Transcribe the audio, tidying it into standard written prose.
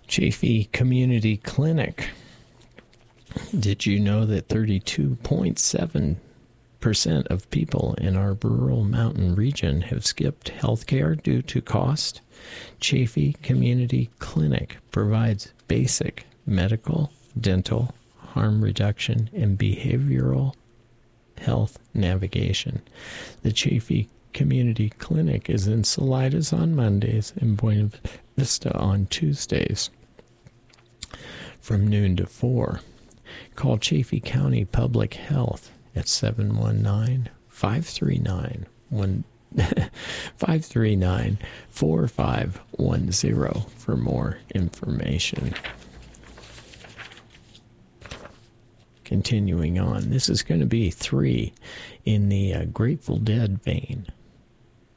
Chaffee Community Clinic. Did you know that 32.7% of people in our rural mountain region have skipped healthcare due to cost? Chaffee Community Clinic provides basic medical, dental, harm reduction, and behavioral health navigation. The Chaffee Community Clinic is in Salidas on Mondays and Buena Vista on Tuesdays from noon to 4. Call Chaffee County Public Health at 719-539-4510 for more information. Continuing on, this is going to be 3 in the Grateful Dead vein.